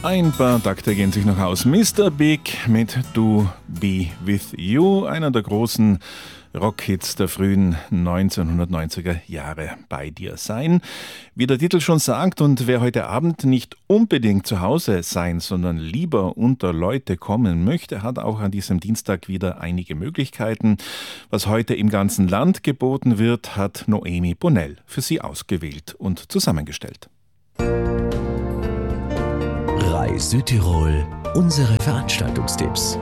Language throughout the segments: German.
Ein paar Takte gehen sich noch aus. Mr. Big mit Do Be With You, einer der großen Rockhits der frühen 1990er Jahre, Bei dir sein. Wie der Titel schon sagt, und wer heute Abend nicht unbedingt zu Hause sein, sondern lieber unter Leute kommen möchte, hat auch an diesem Dienstag wieder einige Möglichkeiten. Was heute im ganzen Land geboten wird, hat Noemi Bonnell für Sie ausgewählt und zusammengestellt. Reis Südtirol, unsere Veranstaltungstipps.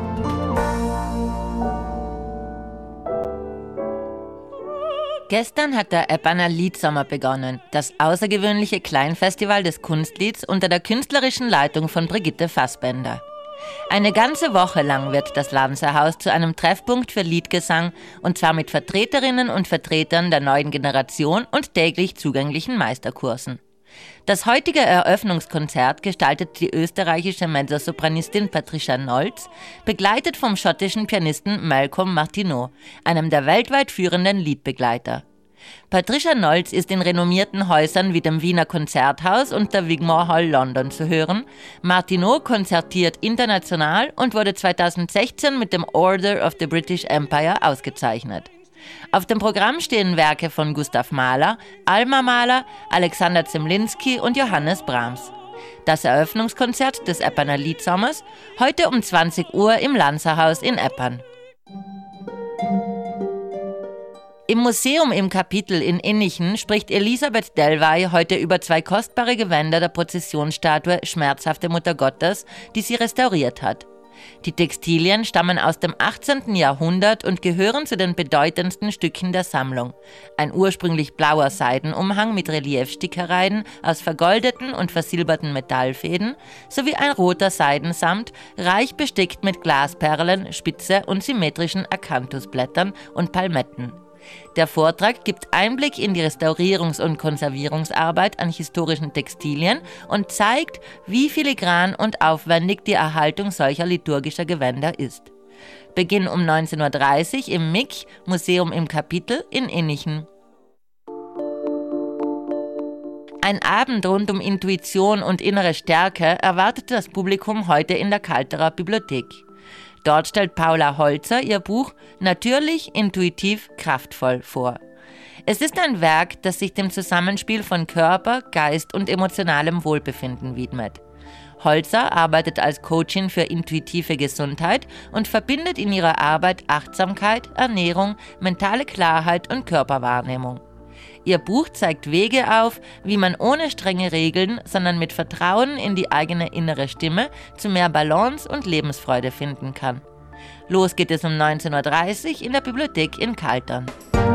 Gestern hat der Eppaner Liedsommer begonnen, das außergewöhnliche Kleinfestival des Kunstlieds unter der künstlerischen Leitung von Brigitte Fassbender. Eine ganze Woche lang wird das Lanzerhaus zu einem Treffpunkt für Liedgesang, und zwar mit Vertreterinnen und Vertretern der neuen Generation und täglich zugänglichen Meisterkursen. Das heutige Eröffnungskonzert gestaltet die österreichische Mezzosopranistin Patricia Nolz, begleitet vom schottischen Pianisten Malcolm Martineau, einem der weltweit führenden Liedbegleiter. Patricia Nolz ist in renommierten Häusern wie dem Wiener Konzerthaus und der Wigmore Hall London zu hören. Martineau konzertiert international und wurde 2016 mit dem Order of the British Empire ausgezeichnet. Auf dem Programm stehen Werke von Gustav Mahler, Alma Mahler, Alexander Zemlinsky und Johannes Brahms. Das Eröffnungskonzert des Eppaner Liedsommers heute um 20 Uhr im Lanzerhaus in Eppan. Im Museum im Kapitel in Innichen spricht Elisabeth Delvey heute über 2 kostbare Gewänder der Prozessionsstatue Schmerzhafte Mutter Gottes, die sie restauriert hat. Die Textilien stammen aus dem 18. Jahrhundert und gehören zu den bedeutendsten Stücken der Sammlung. Ein ursprünglich blauer Seidenumhang mit Reliefstickereien aus vergoldeten und versilberten Metallfäden sowie ein roter Seidensamt, reich bestickt mit Glasperlen, spitze und symmetrischen Akanthusblättern und Palmetten. Der Vortrag gibt Einblick in die Restaurierungs- und Konservierungsarbeit an historischen Textilien und zeigt, wie filigran und aufwendig die Erhaltung solcher liturgischer Gewänder ist. Beginn um 19.30 Uhr im MIK, Museum im Kapitel in Innichen. Ein Abend rund um Intuition und innere Stärke erwartet das Publikum heute in der Kalterer Bibliothek. Dort stellt Paula Holzer ihr Buch Natürlich, intuitiv, kraftvoll vor. Es ist ein Werk, das sich dem Zusammenspiel von Körper, Geist und emotionalem Wohlbefinden widmet. Holzer arbeitet als Coachin für intuitive Gesundheit und verbindet in ihrer Arbeit Achtsamkeit, Ernährung, mentale Klarheit und Körperwahrnehmung. Ihr Buch zeigt Wege auf, wie man ohne strenge Regeln, sondern mit Vertrauen in die eigene innere Stimme zu mehr Balance und Lebensfreude finden kann. Los geht es um 19.30 Uhr in der Bibliothek in Kaltern.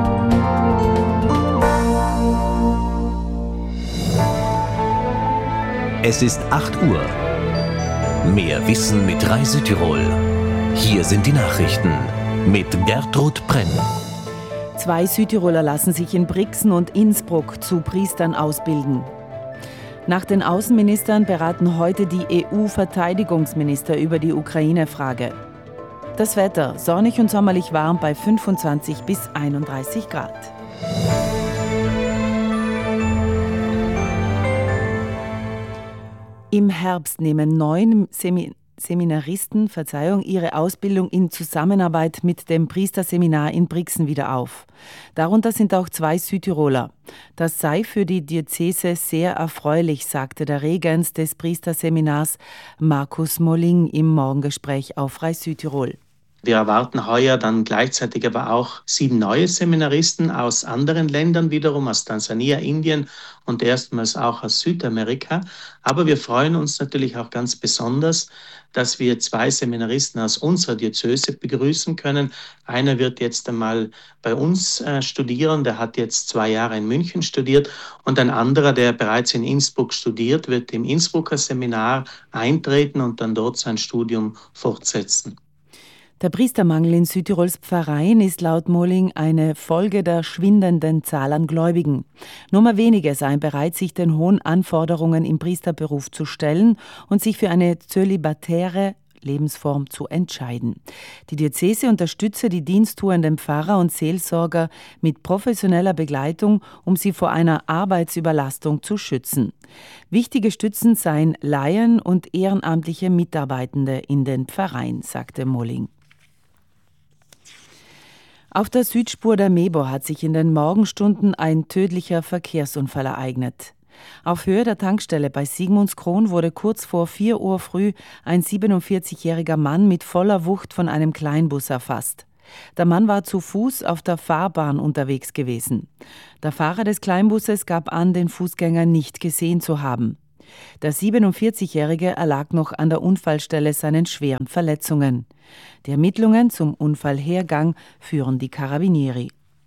Es ist 8 Uhr. Mehr Wissen mit Reis Südtirol. Hier sind die Nachrichten mit Gertrud Brenn. 2 Südtiroler lassen sich in Brixen und Innsbruck zu Priestern ausbilden. Nach den Außenministern beraten heute die EU-Verteidigungsminister über die Ukraine-Frage. Das Wetter sonnig und sommerlich warm bei 25 bis 31 Grad. Im Herbst nehmen 9 Seminaristen ihre Ausbildung in Zusammenarbeit mit dem Priesterseminar in Brixen wieder auf. Darunter sind auch 2 Südtiroler. Das sei für die Diözese sehr erfreulich, sagte der Regens des Priesterseminars Markus Molling im Morgengespräch auf Reis Südtirol. Wir erwarten heuer dann gleichzeitig aber auch 7 neue Seminaristen aus anderen Ländern wiederum, aus Tansania, Indien und erstmals auch aus Südamerika. Aber wir freuen uns natürlich auch ganz besonders, dass wir 2 Seminaristen aus unserer Diözese begrüßen können. Einer wird jetzt einmal bei uns studieren, der hat jetzt 2 Jahre in München studiert, und ein anderer, der bereits in Innsbruck studiert, wird im Innsbrucker Seminar eintreten und dann dort sein Studium fortsetzen. Der Priestermangel in Südtirols Pfarreien ist laut Molling eine Folge der schwindenden Zahl an Gläubigen. Nur mehr wenige seien bereit, sich den hohen Anforderungen im Priesterberuf zu stellen und sich für eine zölibatäre Lebensform zu entscheiden. Die Diözese unterstütze die diensttuenden Pfarrer und Seelsorger mit professioneller Begleitung, um sie vor einer Arbeitsüberlastung zu schützen. Wichtige Stützen seien Laien und ehrenamtliche Mitarbeitende in den Pfarreien, sagte Molling. Auf der Südspur der Mebor hat sich in den Morgenstunden ein tödlicher Verkehrsunfall ereignet. Auf Höhe der Tankstelle bei Sigmundskron wurde kurz vor 4 Uhr früh ein 47-jähriger Mann mit voller Wucht von einem Kleinbus erfasst. Der Mann war zu Fuß auf der Fahrbahn unterwegs gewesen. Der Fahrer des Kleinbusses gab an, den Fußgänger nicht gesehen zu haben. Der 47-Jährige erlag noch an der Unfallstelle seinen schweren Verletzungen. Die Ermittlungen zum Unfallhergang führen die Carabinieri.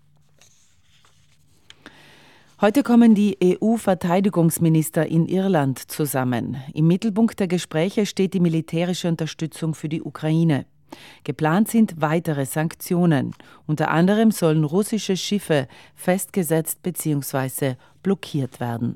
Heute kommen die EU-Verteidigungsminister in Irland zusammen. Im Mittelpunkt der Gespräche steht die militärische Unterstützung für die Ukraine. Geplant sind weitere Sanktionen. Unter anderem sollen russische Schiffe festgesetzt bzw. blockiert werden.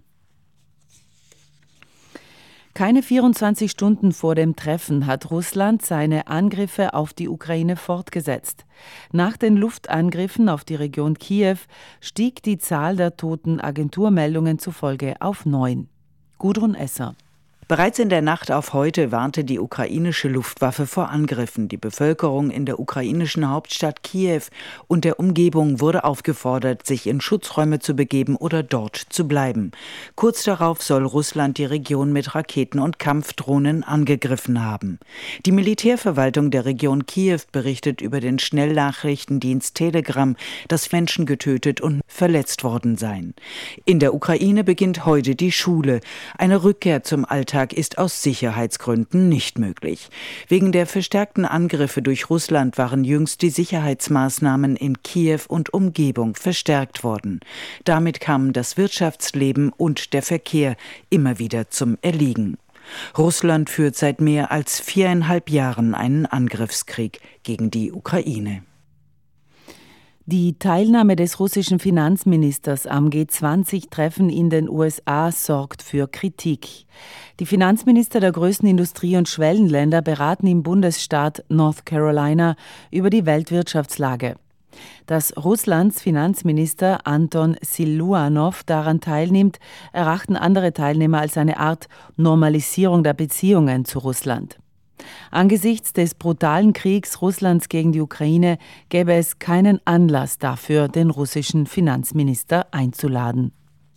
Keine 24 Stunden vor dem Treffen hat Russland seine Angriffe auf die Ukraine fortgesetzt. Nach den Luftangriffen auf die Region Kiew stieg die Zahl der Toten Agenturmeldungen zufolge auf 9. Gudrun Esser. Bereits in der Nacht auf heute warnte die ukrainische Luftwaffe vor Angriffen. Die Bevölkerung in der ukrainischen Hauptstadt Kiew und der Umgebung wurde aufgefordert, sich in Schutzräume zu begeben oder dort zu bleiben. Kurz darauf soll Russland die Region mit Raketen und Kampfdrohnen angegriffen haben. Die Militärverwaltung der Region Kiew berichtet über den Schnellnachrichtendienst Telegram, dass Menschen getötet und verletzt worden seien. In der Ukraine beginnt heute die Schule. Eine Rückkehr zum Alltag ist aus Sicherheitsgründen nicht möglich. Wegen der verstärkten Angriffe durch Russland waren jüngst die Sicherheitsmaßnahmen in Kiew und Umgebung verstärkt worden. Damit kamen das Wirtschaftsleben und der Verkehr immer wieder zum Erliegen. Russland führt seit mehr als 4,5 Jahren einen Angriffskrieg gegen die Ukraine. Die Teilnahme des russischen Finanzministers am G20-Treffen in den USA sorgt für Kritik. Die Finanzminister der größten Industrie- und Schwellenländer beraten im Bundesstaat North Carolina über die Weltwirtschaftslage. Dass Russlands Finanzminister Anton Siluanov daran teilnimmt, erachten andere Teilnehmer als eine Art Normalisierung der Beziehungen zu Russland. Angesichts des brutalen Kriegs Russlands gegen die Ukraine gäbe es keinen Anlass dafür, den russischen Finanzminister einzuladen.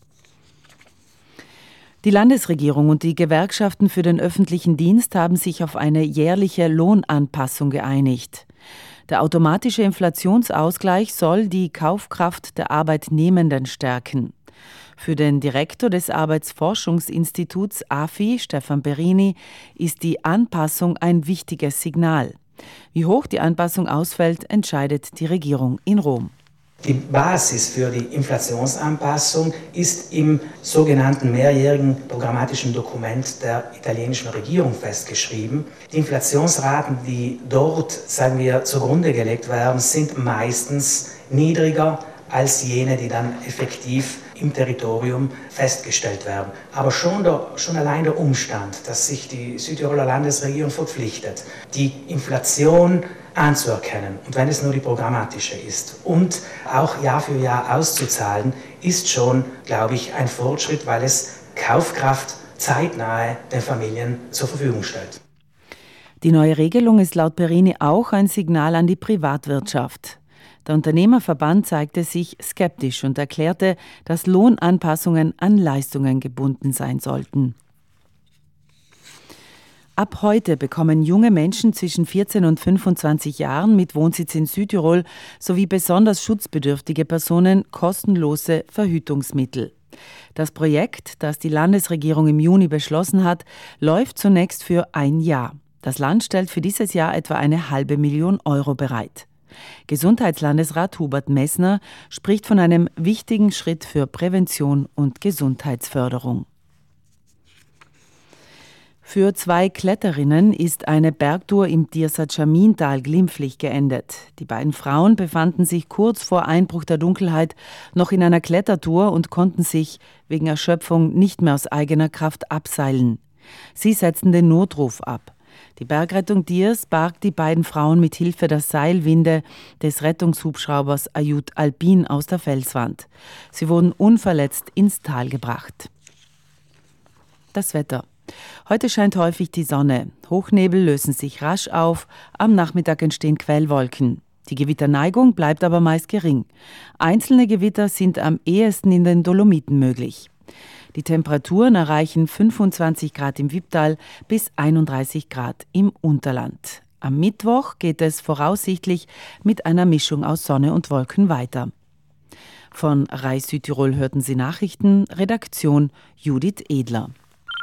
Die Landesregierung und die Gewerkschaften für den öffentlichen Dienst haben sich auf eine jährliche Lohnanpassung geeinigt. Der automatische Inflationsausgleich soll die Kaufkraft der Arbeitnehmenden stärken. Für den Direktor des Arbeitsforschungsinstituts AFI, Stefan Perini, ist die Anpassung ein wichtiges Signal. Wie hoch die Anpassung ausfällt, entscheidet die Regierung in Rom. Die Basis für die Inflationsanpassung ist im sogenannten mehrjährigen programmatischen Dokument der italienischen Regierung festgeschrieben. Die Inflationsraten, die dort, sagen wir, zugrunde gelegt werden, sind meistens niedriger als jene, die dann effektiv im Territorium festgestellt werden. Aber schon allein der Umstand, dass sich die Südtiroler Landesregierung verpflichtet, die Inflation anzuerkennen, und wenn es nur die programmatische ist, und auch Jahr für Jahr auszuzahlen, ist schon, glaube ich, ein Fortschritt, weil es Kaufkraft zeitnah den Familien zur Verfügung stellt. Die neue Regelung ist laut Perini auch ein Signal an die Privatwirtschaft. Der Unternehmerverband zeigte sich skeptisch und erklärte, dass Lohnanpassungen an Leistungen gebunden sein sollten. Ab heute bekommen junge Menschen zwischen 14 und 25 Jahren mit Wohnsitz in Südtirol sowie besonders schutzbedürftige Personen kostenlose Verhütungsmittel. Das Projekt, das die Landesregierung im Juni beschlossen hat, läuft zunächst für ein Jahr. Das Land stellt für dieses Jahr etwa 500.000 Euro bereit. Gesundheitslandesrat Hubert Messner spricht von einem wichtigen Schritt für Prävention und Gesundheitsförderung. Für 2 Kletterinnen ist eine Bergtour im Tirsatschamintal glimpflich geendet. Die beiden Frauen befanden sich kurz vor Einbruch der Dunkelheit noch in einer Klettertour und konnten sich wegen Erschöpfung nicht mehr aus eigener Kraft abseilen. Sie setzten den Notruf ab. Die Bergrettung Diers barg die beiden Frauen mit Hilfe der Seilwinde des Rettungshubschraubers Ayut Alpin aus der Felswand. Sie wurden unverletzt ins Tal gebracht. Das Wetter. Heute scheint häufig die Sonne. Hochnebel lösen sich rasch auf, am Nachmittag entstehen Quellwolken. Die Gewitterneigung bleibt aber meist gering. Einzelne Gewitter sind am ehesten in den Dolomiten möglich. Die Temperaturen erreichen 25 Grad im Wipptal bis 31 Grad im Unterland. Am Mittwoch geht es voraussichtlich mit einer Mischung aus Sonne und Wolken weiter. Von RAI Südtirol hörten Sie Nachrichten, Redaktion Judith Edler.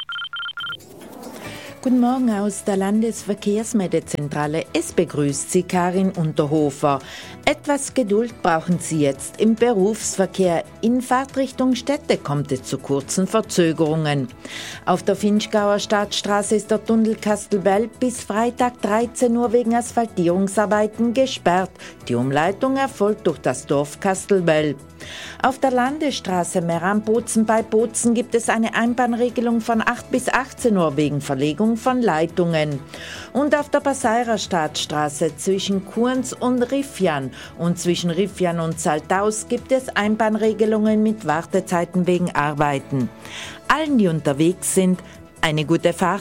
Guten Morgen aus der Landesverkehrsmeldezentrale. Es begrüßt Sie Karin Unterhofer. Etwas Geduld brauchen Sie jetzt im Berufsverkehr. In Fahrtrichtung Städte kommt es zu kurzen Verzögerungen. Auf der Vinschgauer Stadtstraße ist der Tunnel Kastelbell bis Freitag 13 Uhr wegen Asphaltierungsarbeiten gesperrt. Die Umleitung erfolgt durch das Dorf Kastelbell. Auf der Landesstraße Meran-Bozen bei Bozen gibt es eine Einbahnregelung von 8 bis 18 Uhr wegen Verlegung von Leitungen. Und auf der Passeirer Stadtstraße zwischen Kurns und Riffian und zwischen Riffian und Saltaus gibt es Einbahnregelungen mit Wartezeiten wegen Arbeiten. Allen, die unterwegs sind, eine gute Fahrt.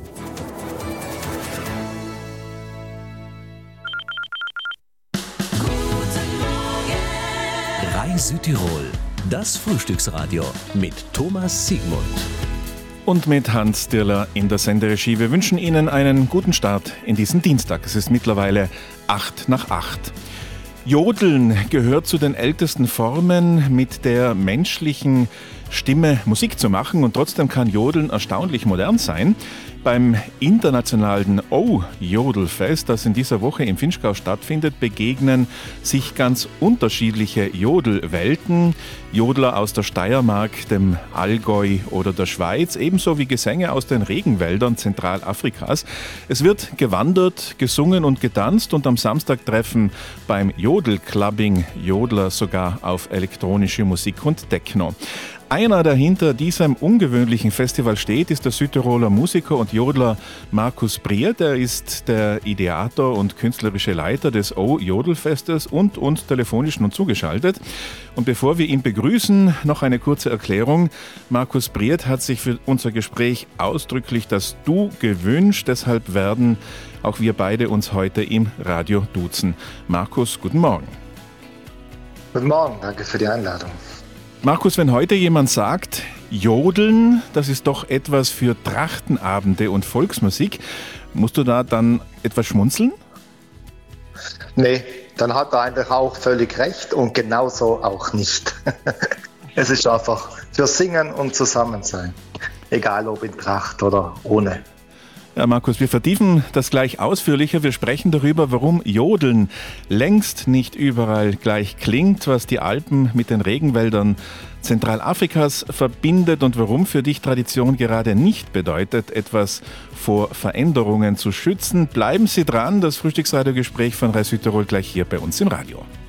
RAI Südtirol, das Frühstücksradio mit Thomas Siegmund. Und mit Hans Dirler in der Senderegie. Wir wünschen Ihnen einen guten Start in diesen Dienstag. Es ist mittlerweile 8:08. Jodeln gehört zu den ältesten Formen, mit der menschlichen Stimme Musik zu machen, und trotzdem kann Jodeln erstaunlich modern sein. Beim internationalen O-Jodelfest, das in dieser Woche in Vinschgau stattfindet, begegnen sich ganz unterschiedliche Jodelwelten. Jodler aus der Steiermark, dem Allgäu oder der Schweiz, ebenso wie Gesänge aus den Regenwäldern Zentralafrikas. Es wird gewandert, gesungen und getanzt, und am Samstag treffen beim Jodelclubbing Jodler sogar auf elektronische Musik und Techno. Einer, der hinter diesem ungewöhnlichen Festival steht, ist der Südtiroler Musiker und Jodler Markus Briert. Er ist der Ideator und künstlerische Leiter des O-Jodelfestes und uns telefonisch nun zugeschaltet. Und bevor wir ihn begrüßen, noch eine kurze Erklärung. Markus Briert hat sich für unser Gespräch ausdrücklich das Du gewünscht. Deshalb werden auch wir beide uns heute im Radio duzen. Markus, guten Morgen. Guten Morgen, danke für die Einladung. Markus, wenn heute jemand sagt, Jodeln, das ist doch etwas für Trachtenabende und Volksmusik, musst du da dann etwas schmunzeln? Nee, dann hat er eigentlich auch völlig recht und genauso auch nicht. Es ist einfach für Singen und Zusammensein, egal ob in Tracht oder ohne. Ja, Markus, wir vertiefen das gleich ausführlicher. Wir sprechen darüber, warum Jodeln längst nicht überall gleich klingt, was die Alpen mit den Regenwäldern Zentralafrikas verbindet und warum für dich Tradition gerade nicht bedeutet, etwas vor Veränderungen zu schützen. Bleiben Sie dran, das Frühstücksradiogespräch von RAI Südtirol gleich hier bei uns im Radio.